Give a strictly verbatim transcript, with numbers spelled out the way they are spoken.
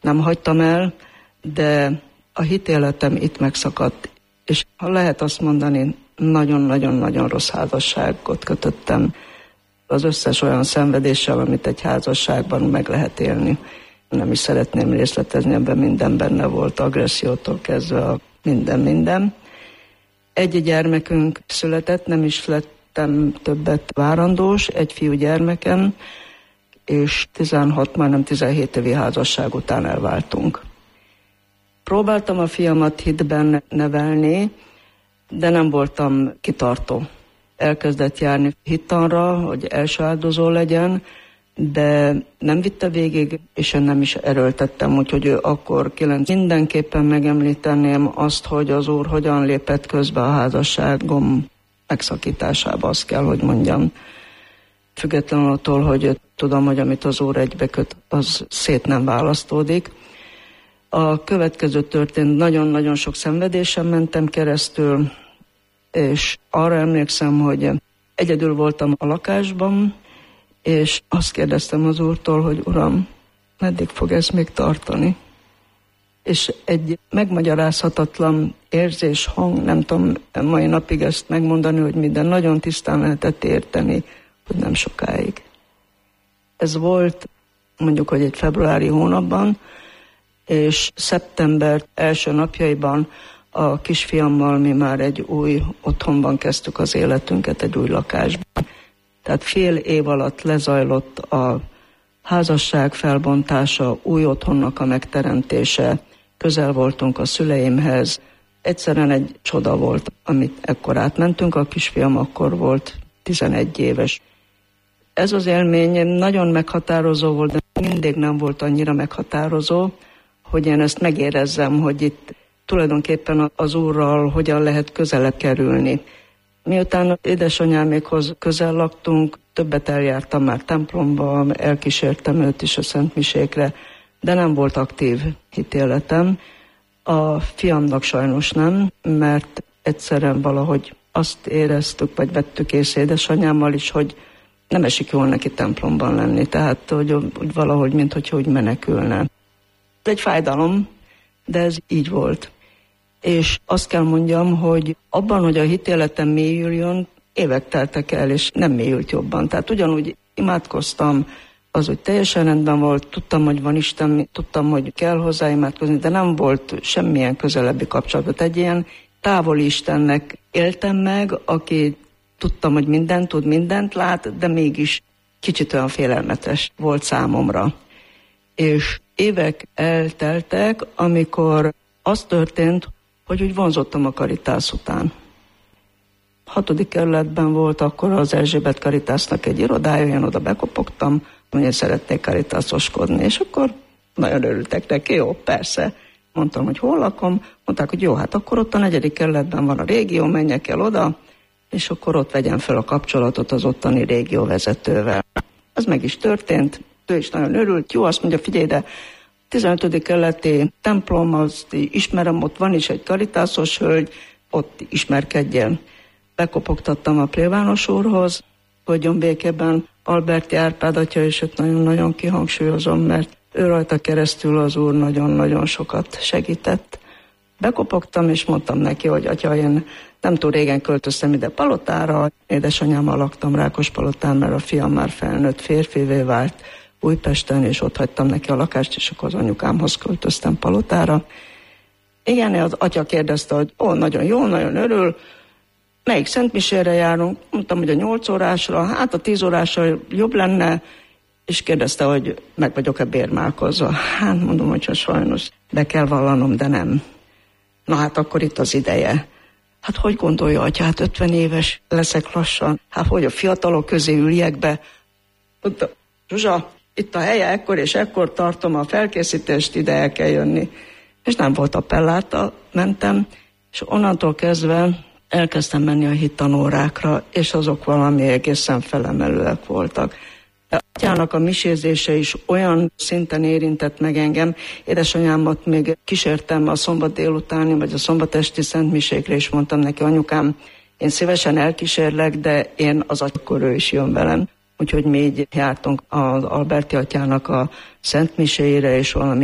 nem hagytam el, de a hitéletem itt megszakadt, és ha lehet azt mondani, nagyon-nagyon-nagyon rossz házasságot kötöttem az összes olyan szenvedéssel, amit egy házasságban meg lehet élni. Nem is szeretném részletezni, ebben minden benne volt, agressziótól kezdve a minden-minden. Egy gyermekünk született, nem is lettem többet várandós, egy fiú gyermekem, és tizenhat, majdnem tizenhét évi házasság után elváltunk. Próbáltam a fiamat hitben nevelni, de nem voltam kitartó. Elkezdett járni hittanra, hogy első áldozó legyen, de nem vitte végig, és én nem is erőltettem, úgyhogy ő akkor kilenc. Mindenképpen megemlíteném azt, hogy az Úr hogyan lépett közbe a házasságom megszakításába, azt kell, hogy mondjam. Függetlenül attól, hogy tudom, hogy amit az Úr egybeköt, az szét nem választódik. A következő történt, nagyon-nagyon sok szenvedésen mentem keresztül, és arra emlékszem, hogy egyedül voltam a lakásban, és azt kérdeztem az Úrtól, hogy Uram, meddig fog ez még tartani? És egy megmagyarázhatatlan érzés, hang, nem tudom mai napig ezt megmondani, hogy minden nagyon tisztán lehetett érteni, hogy nem sokáig. Ez volt mondjuk, hogy egy februári hónapban, és szeptember első napjaiban a kisfiammal mi már egy új otthonban kezdtük az életünket, egy új lakásban. Tehát fél év alatt lezajlott a házasság felbontása, új otthonnak a megteremtése, közel voltunk a szüleimhez. Egyszerűen egy csoda volt, amit ekkor átmentünk, a kisfiam akkor volt tizenegy éves. Ez az élmény nagyon meghatározó volt, de mindig nem volt annyira meghatározó, hogy én ezt megérezzem, hogy itt tulajdonképpen az Úrral hogyan lehet közelebb kerülni. Miután édesanyámékhoz közel laktunk, többet eljártam már templomba, elkísértem őt is a szentmisékre, de nem volt aktív hitéletem. A fiamnak sajnos nem, mert egyszerűen valahogy azt éreztük, vagy vettük észre édesanyámmal is, hogy nem esik jól neki templomban lenni, tehát hogy úgy valahogy, minthogyha úgy menekülne. Ez egy fájdalom, de ez így volt. És azt kell mondjam, hogy abban, hogy a hitéletem mélyüljön, évek teltek el, és nem mélyült jobban. Tehát ugyanúgy imádkoztam, az, hogy teljesen rendben volt, tudtam, hogy van Isten, tudtam, hogy kell hozzá imádkozni, de nem volt semmilyen közelebbi kapcsolatot. Egy ilyen távoli Istennek éltem meg, aki tudtam, hogy mindent tud, mindent lát, de mégis kicsit olyan félelmetes volt számomra. És évek elteltek, amikor az történt, hogy úgy vonzottam a Caritas után. Hatodik kerületben volt akkor az Erzsébet Caritasnak egy irodája, én oda bekopogtam, hogy én szeretnék Caritasoskodni, és akkor nagyon örültek neki, jó, persze. Mondtam, hogy hol lakom, mondták, hogy jó, hát akkor ott a negyedik kerületben van a régió, menjek el oda, és akkor ott vegyem fel a kapcsolatot az ottani régió vezetővel. Ez meg is történt, ő is nagyon örült, jó, azt mondja, figyelj, de tizenötödik kerületi templom, azt ismerem, ott van is egy karitászos hölgy, ott ismerkedjen. Bekopogtattam a plébános úrhoz, hagyjon békében Alberti Árpád atya, és őt nagyon-nagyon kihangsúlyozom, mert ő rajta keresztül az Úr nagyon-nagyon sokat segített. Bekopogtam, és mondtam neki, hogy atya, én nem túl régen költöztem ide Palotára, édesanyámmal laktam Rákospalotán, mert a fiam már felnőtt férfivé vált Újpesten, és ott hagytam neki a lakást, és akkor az anyukámhoz költöztem Palotára. Igen, az atya kérdezte, hogy ó, nagyon jó, nagyon örül, melyik szentmisére járunk? Mondtam, hogy a nyolc órásra, hát a tíz órásra jobb lenne, és kérdezte, hogy meg vagyok-e bérmálkozva. Hát mondom, hogy sajnos be kell vallanom, de nem. Na hát akkor itt az ideje. Hát hogy gondolja, atya, hát ötven éves leszek lassan, hát hogy a fiatalok közé üljek be? Mondta, Zsuzsa, itt a helye, ekkor és ekkor tartom a felkészítést, ide el kell jönni. És nem volt appelláta, mentem, és onnantól kezdve elkezdtem menni a hittanórákra, és azok valami egészen felemelőek voltak. Atyának a misézése is olyan szinten érintett meg engem. Édesanyámat még kísértem a szombat délutáni, vagy a szombatesti szentmisékre, és mondtam neki, anyukám, én szívesen elkísérlek, de én az akkor ő is jön velem. Úgyhogy mi így jártunk az Alberti atyának a szentmiséjére, és valami